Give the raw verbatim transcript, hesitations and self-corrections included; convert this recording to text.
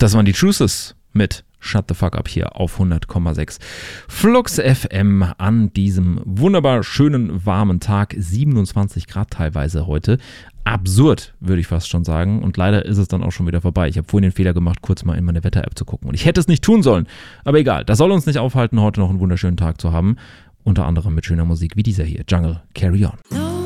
Das waren die Truces mit Shut the Fuck Up hier auf hundert Komma sechs Flux F M an diesem wunderbar schönen, warmen Tag. siebenundzwanzig Grad teilweise heute. Absurd, würde ich fast schon sagen. Und leider ist es dann auch schon wieder vorbei. Ich habe vorhin den Fehler gemacht, kurz mal in meine Wetter-App zu gucken. Und ich hätte es nicht tun sollen. Aber egal, das soll uns nicht aufhalten, heute noch einen wunderschönen Tag zu haben. Unter anderem mit schöner Musik wie dieser hier. Jungle, Carry On.